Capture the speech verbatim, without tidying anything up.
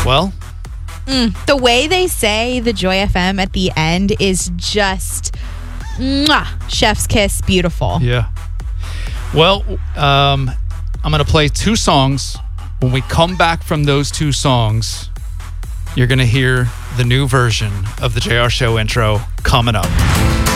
Well, Mm, the way they say the Joy F M at the end is just mwah, chef's kiss, beautiful. yeah. Well, um, I'm going to play two songs. When we come back from those two songs, you're going to hear the new version of the J R Show intro coming up.